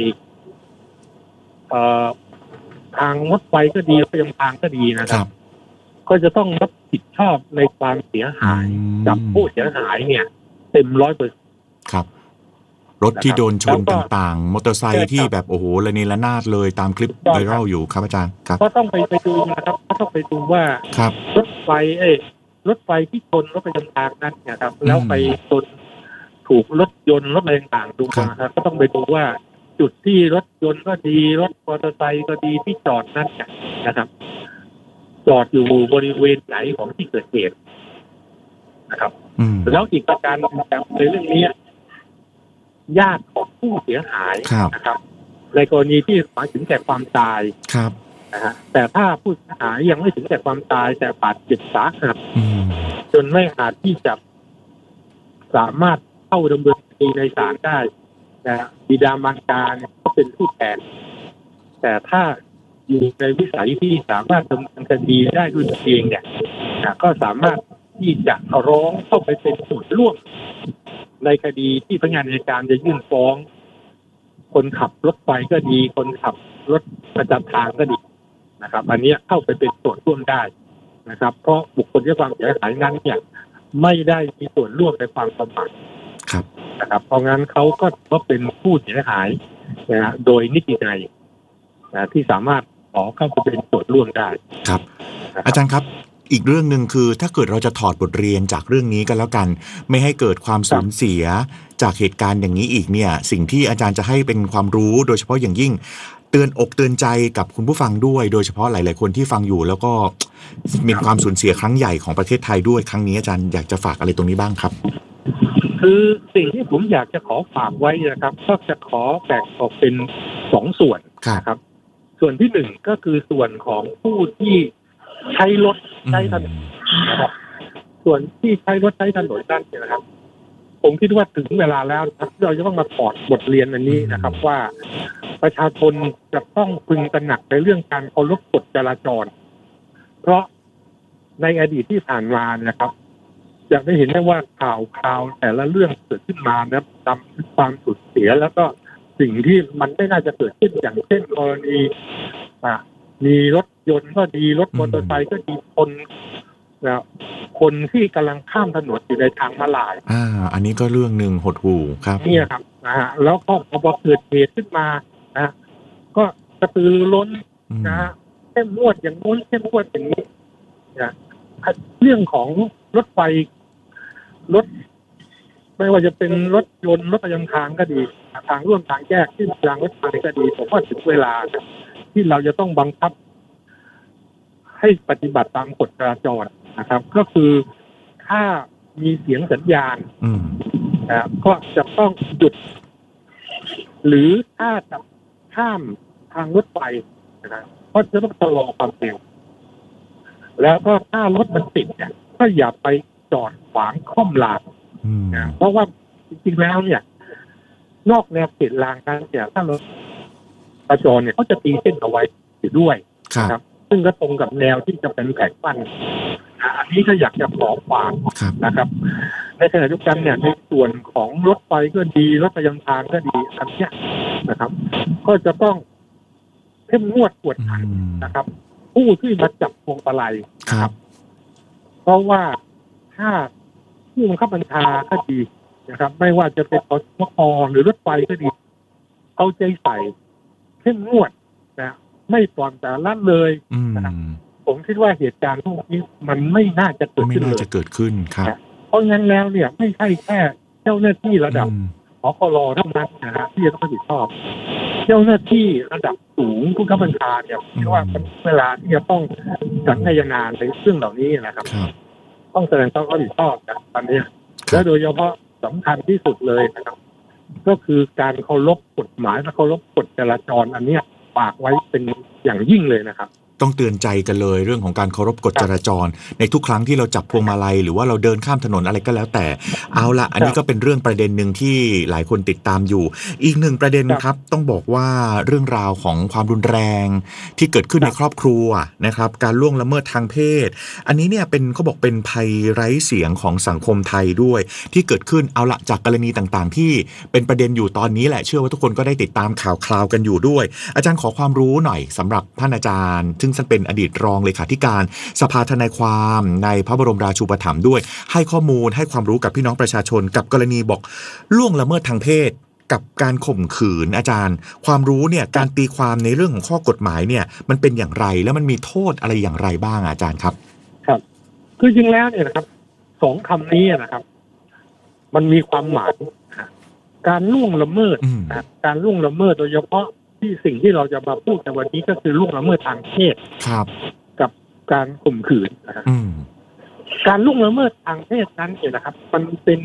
ทางรถไฟก็ดีรถทางก็ดีนะครับก็จะต้องรับผิดชอบในความเสียหายกับผู้เสียหายเนี่ยเต็ม 100% ครับรถที่โดนชนต่างๆมอเตอร์ไซค์ที่แบบโอ้โหระเนระนาดเลยตามคลิปไวรัลอยู่ครับอาจารย์ครับก็ต้องไปดูนะครับก็ต้องไปดูว่ารถไฟที่ชนรถประจำทางนั้นเนี่ยครับแล้วไปชนถูกรถยนต์รถอะไรต่างๆดูนะครับก็ต้องไปดูว่าจุดที่รถยนต์ก็ดีรถมอเตอร์ไซค์ก็ดีที่จอดนั้นนะครับจอดอยู่บริเวณไหนของที่เกิดเหตุนะครับแล้วอีกประการนึงในเรื่องนี้ญาติของผู้เสียหายนะครับในกรณีที่หมายถึงแก่ความตายนะฮะแต่ถ้าผู้เสียหายยังไม่ถึงแก่ความตายแต่บาดเจ็บสาหัสจนไม่อาจที่จะสามารถเข้าดำเนินคดีในศาลได้นะบิดามารดาก็เป็นผู้แทนแต่ถ้าอยู่ในวิสัยที่สามารถดำเนินคดีได้ด้วยตัวเองเนี่ยก็สามารถที่จะร้องเข้าไปเป็นส่วนร่วมในคดีที่พนักงานอัยการจะยื่นฟ้องคนขับรถไฟก็ดีคนขับรถประจำทางก็ดีนะครับอันนี้เข้าไปเป็นส่วนร่วมได้นะครับเพราะบุคคลที่ความเสียหายนั้นเนี่ยไม่ได้มีส่วนร่วมในความประมาทนะครับเพราะงั้นเขาก็เป็นผู้เสียหายนะโดยนิตินัยที่สามารถขอเข้าไปเป็นส่วนร่วมได้ครับอาจารย์ครับอีกเรื่องนึงคือถ้าเกิดเราจะถอดบทเรียนจากเรื่องนี้กันแล้วกันไม่ให้เกิดความสูญเสียจากเหตุการณ์อย่างนี้อีกเนี่ยสิ่งที่อาจารย์จะให้เป็นความรู้โดยเฉพาะอย่างยิ่งเตือนอกเตือนใจกับคุณผู้ฟังด้วยโดยเฉพาะหลายๆคนที่ฟังอยู่แล้วก็มีความสูญเสียครั้งใหญ่ของประเทศไทยด้วยครั้งนี้อาจารย์อยากจะฝากอะไรตรงนี้บ้างครับคือสิ่งที่ผมอยากจะขอฝากไว้นะครับก็จะขอแบ่งออกเป็น2ส่วนนะครับส่วนที่1ก็คือส่วนของผู้ที่ใช้รถใช้ถนนนะครับส่วนที่ใช้รถใช้ถนนนั่นเนี่ยนะครับผมคิดว่าถึงเวลาแล้วเราจะต้องมาถอดบทเรียนอันนี้นะครับว่าประชาชนจะต้องพึงตระหนักในเรื่องการเคารพกฎจราจรเพราะในอดีตที่ผ่านมานะครับจะได้เห็นได้ว่าข่าวแต่ละเรื่องเกิดขึ้นมานะนำความสูญเสียแล้วก็สิ่งที่มันไม่น่าจะเกิดขึ้นอย่างเช่นกรณีมีรถยนต์ก็ดีรถมอเตอร์ไซค์ก็ดีคนที่กำลังข้ามถนนอยู่ในทางม้าลายอันนี้ก็เรื่องหนึ่งหดหู่ครับนี่ครับแล้วก็พอเกิดเหตุขึ้นมาก็กระตือรือร้นเข้มงวดอย่างโน้นเข้มงวดอย่างนี้เรื่องของรถไฟรถไม่ว่าจะเป็นรถยนต์รถประจำทางก็ดีทางร่วมทางแยกที่รางรถไฟก็ดีผมว่าถึงเวลาที่เราจะต้องบังคับให้ปฏิบัติตามกฎจราจรนะครับก็คือถ้ามีเสียงสัญญาณก็จะต้องหยุดหรือถ้าจะข้ามทางรถไฟนะครับก็จะต้องชะลอความเร็วแล้วก็ถ้ารถมันติดเนี่ยก็อย่าไปจอดขวางค่อมรางเพราะว่าจริงๆแล้วเนี่ยนอกแนวเขตรางนั้นเนี่ยถ้ารถจราจรเนี่ยเขาจะตีเส้นเอาไว้อยู่ด้วยนะครับซึ่งก็ตรงกับแนวที่จะเป็นแผงปั้นอันนี้ก็อยากจะขอฝากนะครับในขณะเดียวกันเนี่ยในส่วนของรถไฟก็ดีรถประจำทางก็ดีอันนี้นะครับก็จะต้องเข้มงวดกวดขันนะครับผู้ที่มาจับพวงมาลัยครับเพราะว่าถ้าผู้บังคับบัญชาก็ดีนะครับไม่ว่าจะเป็นกสทช.หรือรถไฟก็ดีเอาใจใส่เข้มงวดนะไม่ปล่อยแต่ละเลยนะครับผมคิดว่าเหตุการณ์พวกนี้มันไม่น่าจะเกิดขึ้นเลยไม่น่าจะเกิดขึ้นครับเพราะงั้นแล้วเนี่ยไม่ใช่แค่เจ้าหน้าที่ระดับผคร.เท่านั้นนะฮะที่จะต้องรับผิดชอบเจ้าหน้าที่ระดับสูงผู้บังคับบัญชาเนี่ยที่ว่าเวลาที่จะต้องสังคายงานในเรื่องเหล่านี้นะครับ ต้องแสดงความรับผิดชอบนะตอนนี้และโดยเฉพาะสำคัญที่สุดเลยนะครับ ก็คือการเคารพกฎหมายและเคารพกฎจราจรอันเนี้ยฝากไว้เป็นอย่างยิ่งเลยนะครับต้องเตือนใจกันเลยเรื่องของการเคารพกฎจราจรในทุกครั้งที่เราจับพวงมาลัยหรือว่าเราเดินข้ามถนนอะไรก็แล้วแต่เอาละอันนี้ก็เป็นเรื่องประเด็นหนึ่งที่หลายคนติดตามอยู่อีกหนึ่งประเด็นครับต้องบอกว่าเรื่องราวของความรุนแรงที่เกิดขึ้นในครอบครัวนะครับการล่วงละเมิดทางเพศอันนี้เนี่ยเป็นเขาบอกเป็นภัยไร้เสียงของสังคมไทยด้วยที่เกิดขึ้นเอาละจากกรณีต่างๆที่เป็นประเด็นอยู่ตอนนี้แหละเชื่อว่าทุกคนก็ได้ติดตามข่าวคราวกันอยู่ด้วยอาจารย์ขอความรู้หน่อยสำหรับท่านอาจารย์ซึ่งท่านเป็นอดีตรองเลขาธิการสภาทนายความในพระบรมราชูปถัมภ์ด้วยให้ข้อมูลให้ความรู้กับพี่น้องประชาชนกับกรณีบอกล่วงละเมิดทางเพศกับการข่มขืนอาจารย์ความรู้เนี่ยการตีความในเรื่องของข้อกฎหมายเนี่ยมันเป็นอย่างไรแล้วมันมีโทษอะไรอย่างไรบ้างอาจารย์ครับครับคือจริงแล้วเนี่ยนะครับสองคำนี้นะครับมันมีความหมายการล่วงละเมิดการล่วงละเมิดโดยเฉพาะที่สิ่งที่เราจะมาพูดในวันนี้ก็คือล่วงละเมิดทางเพศกับการข่มขืนนะครับการล่วงละเมิดทางเพศนั้นเนี่ยนะครับมันเป็น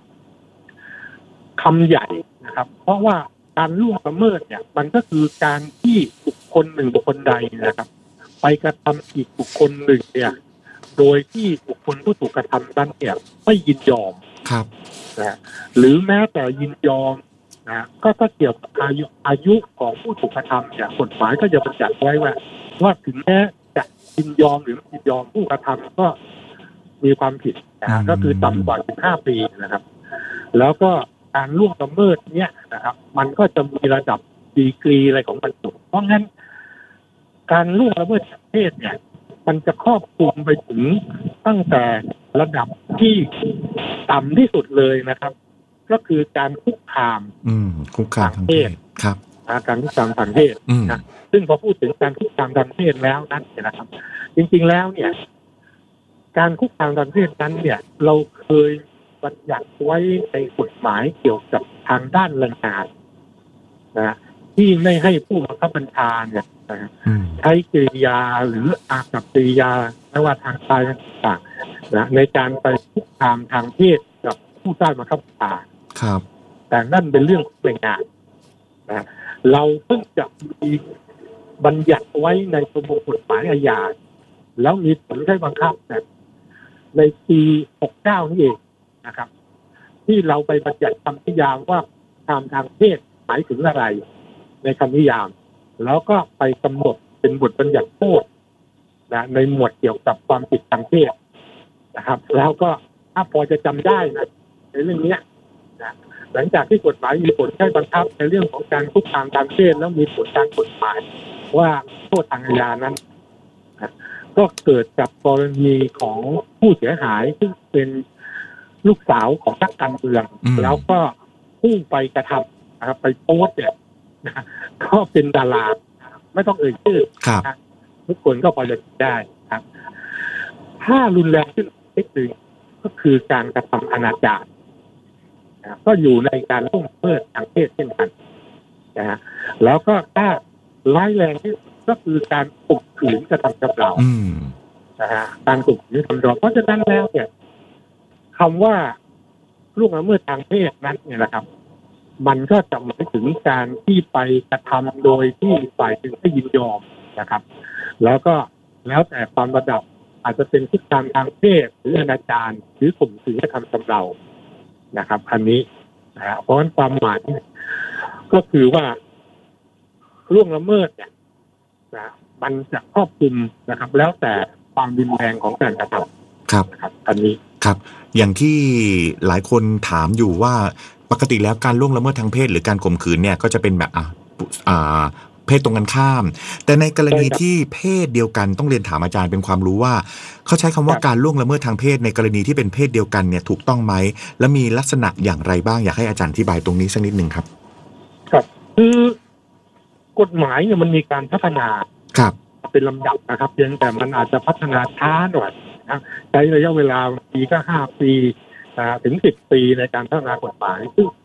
คำใหญ่นะครับ เพราะว่าการล่วงละเมิดเนี่ยมันก็คือการที่บุคคลหนึ่งบุคคลใดนะครับ ไปกระทำอีกบุคคลหนึ่งเนี่ยโดยที่บุคคลผู้ถูกกระทำนั้นเนี่ยไม่ยินยอมนะหรือแม้แต่ยินยอมนะก็ถ้าเกี่ยวกับอายุของผู้ถูกกระทำเนี่ยกฎหมายก็จะบัญญัติไว้ว่าถึงแม้จะยินยอมหรือไม่ยินยอมผู้กระทำก็มีความผิดนะก็คือต่ำกว่า15 ปีนะครับแล้วก็การล่วงละเมิดเนี่ยนะครับมันก็จะมีระดับดีกรีอะไรของมันอยู่เพราะงั้นการล่วงละเมิดทางเพศเนี่ยมันจะครอบคลุมไปถึงตั้งแต่ระดับที่ต่ำที่สุดเลยนะครับก็คือการคุกคามทางเพศครับการคุกคามทางเพศนะซึ่งพอพูดถึงการคุกคามทางเพศแล้วนั้นเนี่ยนะครับจริงๆแล้วเนี่ยการคุกคามทางเพศนั้นเนี่ยเราเคยบัญญัติไว้ในกฎหมายเกี่ยวกับทางด้านแรงงานนะที่ไม่ให้ผู้บังคับบัญชาเนี่ยใช้กริยาหรืออากับกริยาไม่ว่าทางกายต่างๆนะในการไปคุกคามทางเพศกับผู้ใต้บังคับบัญชาครับแต่นั่นเป็นเรื่องของแรงงานนะเราเพิ่งจะมีบัญญัติไว้ในประมวลกฎหมายอาญาแล้วมีผลใช้บังคับเนี่ยในปี69นี่เองนะครับที่เราไปบัญญัติคำนิยามว่าทางเพศหมายถึงอะไรในคำนิยามแล้วก็ไปกำหนดเป็นบทบัญญัติโทษนะในหมวดเกี่ยวกับความผิดทางเพศนะครับแล้วก็ถ้าพอจะจำได้นะในเรื่องนี้นะหลังจากที่กฎหมายมีผลใช้บังคับในเรื่องของการคุกคามทางเพศแล้วมีผลทางกฎหมายว่าโทษทางอาญานั้นนะก็เกิดกับกรณีของผู้เสียหายซึ่งเป็นลูกสาวของนักการเมืองแล้วก็พุ่งไปกระทำนะครับไปโพสต์เนี่ยก็เป็นดาราไม่ต้องเอ่ยชื่อทุกคนก็พอจะได้ครับถ้ารุนแรงขึ้นนิดนึงก็คือการกระทำอนาจารก็อยู่ในการล่วงละเมิดทางเพศเช่นกันนะฮะแล้วก็ถ้าร้ายแรงที่ก็คือการข่มขืนกระทำชำเรานะฮะการข่มขืนทำเราเพราะฉะนั้นแล้วเนี่ยคำว่าล่วงละเมิดทางเพศนั้นเนี่ยนะครับมันก็จะหมายถึงการที่ไปกระทำโดยที่ฝ่ายหนึ่งไม่ยินยอมนะครับแล้วก็แล้วแต่ความระดับอาจจะเป็นคุกคามทางเพศหรืออนาจารหรือข่มขืนกระทำชำเรานะครับอันนี้นะเพราะฉะนั้นความหมายก็คือว่าล่วงละเมิดเนี่ยนะมันจะครอบคลุมนะครับแล้วแต่ความรุนแรงของการกระทำครับอันนี้ครับอย่างที่หลายคนถามอยู่ว่าปกติแล้วการล่วงละเมิดทางเพศหรือการข่มขืนเนี่ยก็จะเป็นแบบเพศตรงกันข้ามแต่ในกรณีที่เพศเดียวกันต้องเรียนถามอาจารย์เป็นความรู้ว่าเขาใช้คำว่าการล่วงละเมิดทางเพศในกรณีที่เป็นเพศเดียวกันเนี่ยถูกต้องไหมและมีลักษณะอย่างไรบ้างอยากให้อาจารย์อธิบายตรงนี้สักนิดนึงครับครับคือกฎหมายเนี่ยมันมีการพัฒนาครับเป็นลำดับนะครับเพียงแต่มันอาจจะพัฒนาช้าหน่อยนะใช้ระยะเวลาปีก็5 ปีถึง10 ปีในการพัฒนากฎหมายซึ่ง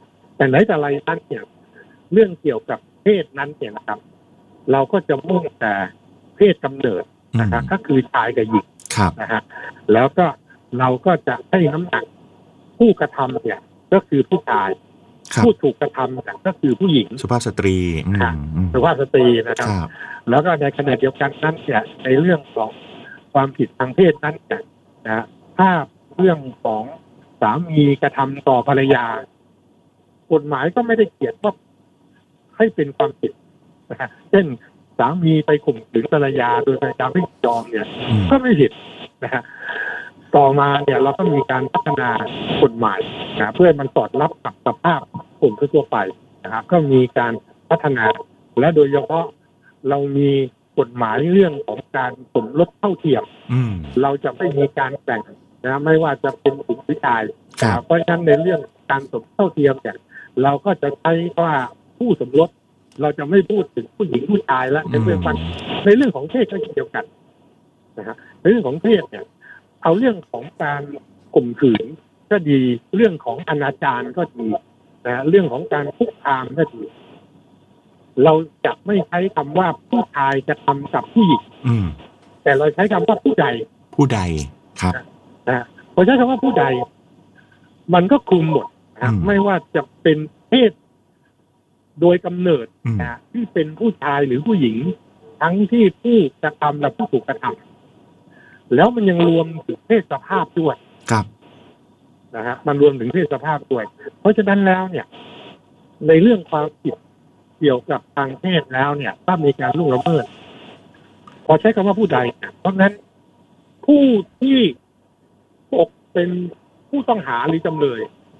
แต่ไหนแต่ไรนั้นเนี่ยเรื่องเกี่ยวกับเพศนั้นเนี่ยนะครับเราก็จะมุ่งแต่เพศกำเนิดนะครับก็คือชายกับหญิงนะฮะแล้วก็เราก็จะให้น้ำหนักผู้กระทำเนี่ยก็คือผู้ชายผู้ถูกกระทำเนี่ยก็คือผู้หญิงสุภาพสตรีสุภาพสตรีนะครับแล้วก็ในขณะเดียวกันนั้นเนี่ยในเรื่องของความผิดทางเพศนั้นเนี่ยนะถ้าเรื่องของสามีกระทำต่อภรรยากฎหมายก็ไม่ได้เขียนว่าให้เป็นความผิดนะฮะเช่นสามีไปข่มขืนภรรยาโดยภรรยาไม่ยอมเนี่ยก็ไม่ผิดนะฮะต่อมาเนี่ยเราก็มีการพัฒนากฎหมายนะเพื่อมันสอดรับกับสภาพกลุ่มทั่วไปนะครับก็มีการพัฒนาและโดยเฉพาะเรามีกฎหมายเรื่องของการสมรสเท่าเทียมเราจะไม่มีการแบ่งนะไม่ว่าจะเป็นหญิงหรือชายเพราะฉะนั้นในเรื่องการสมรสเท่าเทียมเนี่ยเราก็จะใช้ว่าผู้สมรสเราจะไม่พูดถึงผู้หญิงผู้ชายแล้วในเรื่องของเพศก็เดียวกันนะฮะในเรื่องของเพศเนี่ยเอาเรื่องของการข่มขืนก็ดีเรื่องของอนาจารก็ดีนะเรื่องของการคุกคามก็ดีเราจะไม่ใช้คำว่าผู้ชายจะทำกับผู้หญิงแต่เราใช้คำว่าผู้ใดครับนะพอใช้คำว่าผู้ใดมันก็คลุมหมดนะไม่ว่าจะเป็นเพศโดยกำเนิดนะที่เป็นผู้ชายหรือผู้หญิงทั้งที่ผู้กระทำและผู้ถูกกระทำแล้วมันยังรวมถึงเพศสภาพด้วยนะฮะมันรวมถึงเพศสภาพด้วยเพราะฉะนั้นแล้วเนี่ยในเรื่องความผิดเกี่ยวกับทางเพศแล้วเนี่ยถ้ามีการล่วงละเมิดพอใช้คำว่าผู้ใดเพราะฉะนั้นผู้ที่ตกเป็นผู้ต้องหาหรือจำเลย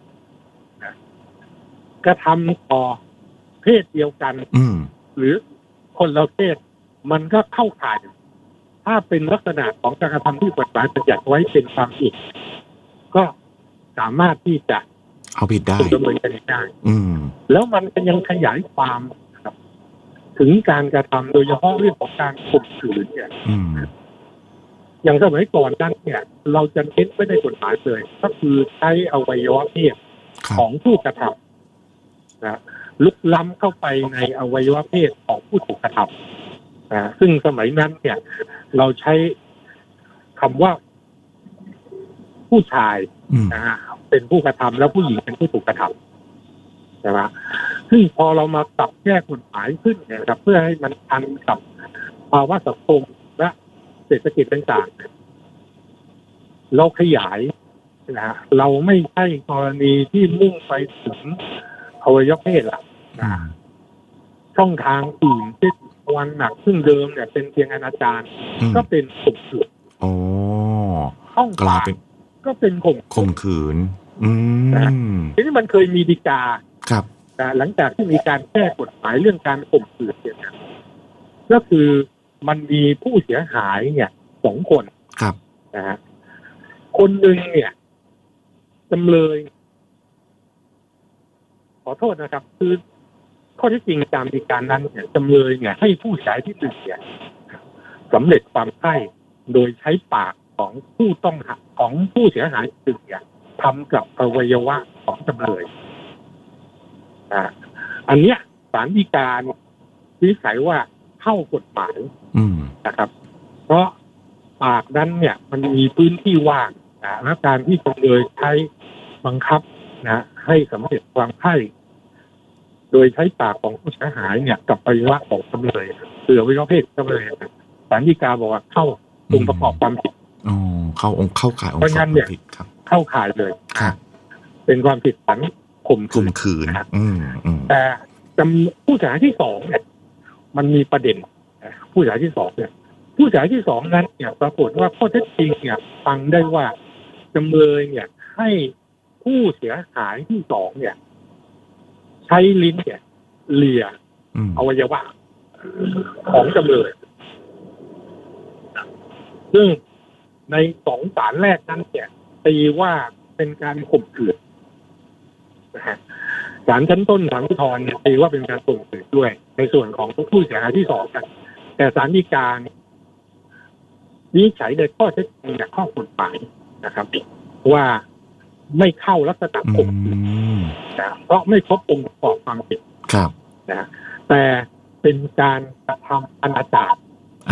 กระทำต่อเพศเดียวกันหรือคนละเพศมันก็เข้าข่ายถ้าเป็นลักษณะของการกระทำที่กฎหมายบัญญัติไว้เป็นความผิดก็สามารถที่จะเอาผิดได้ดำเนินคดีได้แล้วมันยังขยายความครับถึงการกระทำโดยเฉพาะเรื่องของการข่มขืนเนี่ยอย่างสมัยก่อนนั้นเนี่ยเราจะเน้นไม่ได้กฎหมายเลยก็คือใช้อวัยวะเพศของผู้กระทำนะลุกล้ำเข้าไปในอวัยวะเพศของผู้ถูกกระทำซึ่งสมัยนั้นเนี่ยเราใช้คำว่าผู้ชายนะฮะเป็นผู้กระทำแล้วผู้หญิงเป็นผู้ถูกกระทำใช่ไหมซึ่งพอเรามาปรับแก้กฎหมายขึ้นเนี่ยครับเพื่อให้มันทันกับภาวะสังคมและเศรษฐกิจต่างๆเราขยายนะเราไม่ใช่กรณีที่มุ่งไปถึงอวัยวะเพศละช่องทางอื่นที่วันหนักซึ่งเดิมเนี่ยเป็นเพียงอนาจารก็เป็นข่มขืนช่องปากก็เป็นข่มขืนทีนี้มันเคยมีฎีกาครับแต่หลังจากที่มีการแก้กฎหมายเรื่องการข่มขืนเนี่ยก็คือมันมีผู้เสียหายเนี่ย2 คนครับนะฮะคนหนึ่งเนี่ยจำเลยขอโทษนะครับคือข้อที่จริงตามฎีกานั้นเนี่ยจำเลยเนี่ยให้ผู้เสียหายที่1เนี่ยสำเร็จความใคร่โดยใช้ปากของผู้ต้องหาของผู้เสียหาย1เนี่ยทำกับอวัยวะของจำเลยอันเนี้ยศาลฎีกาวินิจฉัยว่าเข้ากฎหมายนะครับเพราะปากนั้นเนี่ยมันมีพื้นที่ว่างและการที่จำเลยใช้บังคับนะให้สำเร็จความใคร่โดยใช้ปากของผู้เสียหายเนี่ยกับอวัยวะของจำเลยคืออวัยวะเพศจำเลยศาลฎีกาบอกว่าเข้าองค์ประกอบความผิดเข้าข่ายองค์ประกอบความผิดครับเข้าข่ายเลยเป็นความผิดฐานข่มขืนแต่ผู้เสียหายที่2เนี่ยมันมีประเด็นผู้เสียหายที่2เนี่ยผู้เสียหายที่2นั้นเนี่ยปรากฏว่าข้อเท็จจริงเนี่ยฟังได้ว่าจำเลยเนี่ยให้ผู้เสียหายที่2เนี่ยใช้ลิ้นเนี่ยเลียอวัยวะของจำเลยซึ่งใน2 ศาลแรกนั้นเนี่ยตีว่าเป็นการข่มขืนนะฮะศาลชั้นต้นศาลอุทธรณ์เนี่ยตีว่าเป็นการข่มขืนด้วยในส่วนของผู้เสียหายที่2กันแต่ศาลฎีกาวินิจฉัยในข้อเท็จจริงข้อกฎหมายนะครับว่าไม่เข้าลักษณะข่มขืนนะเพราะไม่ครบองค์ประกอบความผิดครับนะแต่เป็นการกระทำอนาจาร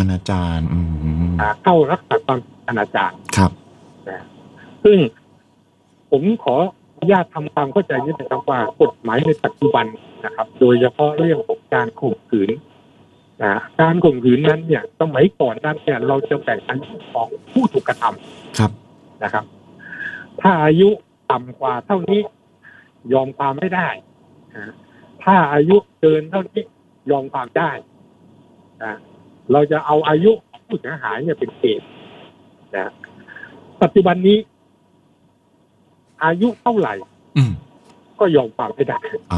เข้าลักษณะความอนาจารครับนะซึ่งผมขออนุญาตทำความเข้าใจนิดนึงครับว่ากฎหมายในปัจจุบันนะครับโดยเฉพาะเรื่องของการข่มขืนนะการข่มขืนนั้นเนี่ยสมัยก่อนนั้นเนี่ยเราจะแบ่งอายุของผู้ถูกกระทำครับนะครับถ้าอายุต่ำกว่าเท่านี้ยอมความไม่ได้นะถ้าอายุเกินเท่านี้ยอมความได้นะเราจะเอาอายุผู้เสียหายเนี่ยเป็นเกณฑ์นะปัจจุบันนี้อายุเท่าไหร่ก็ยอมความไม่ได้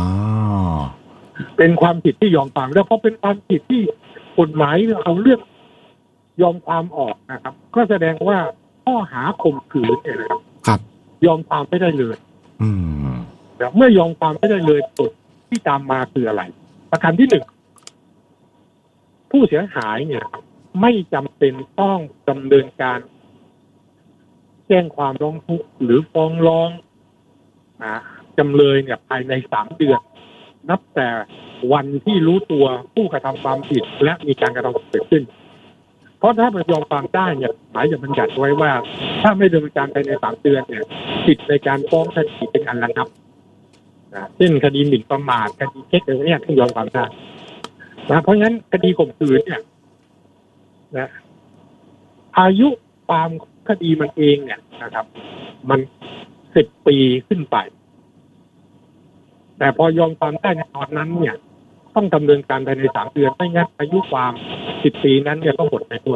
เป็นความผิดที่ยอมความแล้วเพราะเป็นความผิดที่กฎหมายเอาเรื่องยอมความออกนะครับก็แสดงว่าข้อหาข่มขืนเนี่ยนะครับยอมความไม่ได้เลยแต่เมื่อยอมความไม่ได้เลยผลที่ตามมาคืออะไรประการที่หนึ่งผู้เสียหายเนี่ยไม่จำเป็นต้องดำเนินการแจ้งความร้องทุกข์หรือฟ้องร้องจำเลยเนี่ยภายใน3 เดือนนับแต่วันที่รู้ตัวผู้กระทำความผิดและมีการกระทำเกิดขึ้นเพราะถ้ามันยอมความได้เนี่ยหมายจะบัญญัติไว้ว่าถ้าไม่ดำเนินการภายใน3 เดือนเนี่ยสิทธิ์ในการฟ้องคดีเป็นอันระงับเช่นคดีหมิ่นประมาทคดีเท็จอะไรเนี่ยต้องยอมความได้เพราะงั้นคดีข่มขืนเนี่ยนะอายุความคดีมันเองเนี่ยนะครับมัน10 ปีขึ้นไปแต่พอยอมความได้ในตอนนั้นเนี่ยต้องดำเนินการภายใน3 เดือนไม่งั้นอายุความ10 ปีนั้นเนี่ยก็หมดไปตัว